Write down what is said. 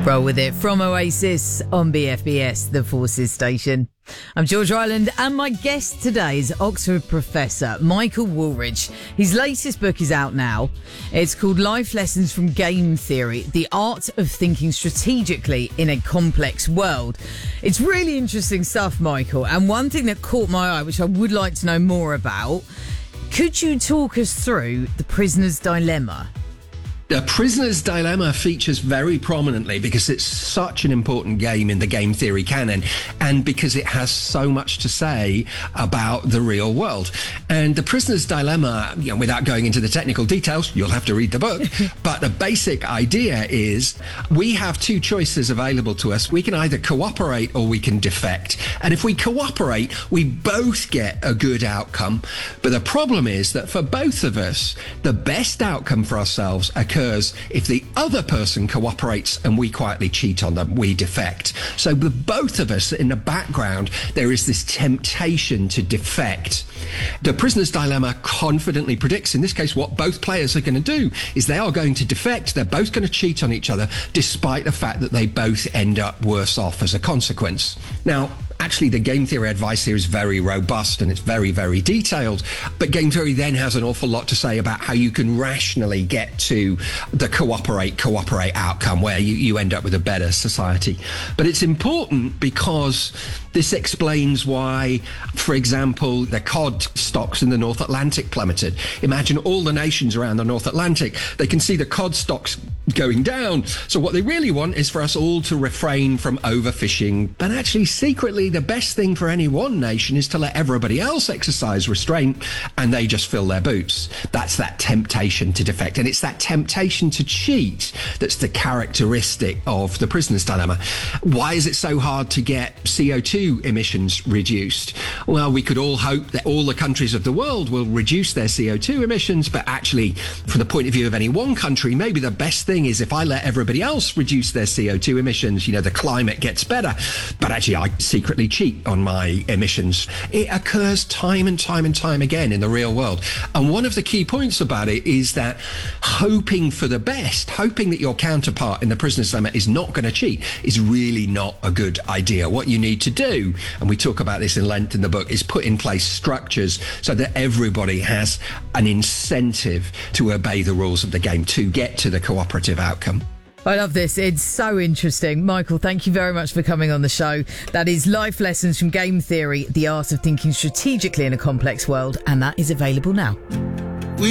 Roll with it from Oasis on BFBS, the Forces station. I'm George Ryland, and my guest today is Oxford professor Michael Woolridge. His latest book is out now. It's called Life Lessons from Game Theory, The Art of Thinking Strategically in a Complex World. It's really interesting stuff, Michael, and one thing that caught my eye, which I would like to know more about, could you talk us through the prisoner's dilemma? The Prisoner's Dilemma features very prominently because it's such an important game in the game theory canon and because it has so much to say about the real world. And the Prisoner's Dilemma, without going into the technical details, you'll have to read the book, but the basic idea is we have two choices available to us. We can either cooperate or we can defect. And if we cooperate, we both get a good outcome. But the problem is that for both of us, the best outcome for ourselves occurs if the other person cooperates and we quietly cheat on them, we defect. So with both of us in the background, there is this temptation to defect. The Prisoner's Dilemma confidently predicts, in this case, what both players are going to do is they are going to defect. They're both going to cheat on each other, despite the fact that they both end up worse off as a consequence. Now, actually, the game theory advice here is very robust and it's very, very detailed. But game theory then has an awful lot to say about how you can rationally get to the cooperate outcome where you end up with a better society. But it's important because this explains why, for example, the cod stocks in the North Atlantic plummeted. Imagine all the nations around the North Atlantic. They can see the cod stocks going down. So what they really want is for us all to refrain from overfishing. But actually, secretly, the best thing for any one nation is to let everybody else exercise restraint and they just fill their boots. That's that temptation to defect. And it's that temptation to cheat that's the characteristic of the Prisoner's Dilemma. Why is it so hard to get CO2 emissions reduced? Well, we could all hope that all the countries of the world will reduce their CO2 emissions, but actually, from the point of view of any one country, maybe the best thing is if I let everybody else reduce their CO2 emissions, the climate gets better, but actually I secretly cheat on my emissions. It occurs time and time and time again in the real world. And one of the key points about it is that hoping for the best, hoping that your counterpart in the Prisoner's Dilemma is not going to cheat, is really not a good idea. What you need to do, and we talk about this in length in the book, is put in place structures so that everybody has an incentive to obey the rules of the game to get to the cooperative outcome. I love this. It's so interesting. Michael, thank you very much for coming on the show. That is Life Lessons from Game Theory, The Art of Thinking Strategically in a Complex World, and that is available now.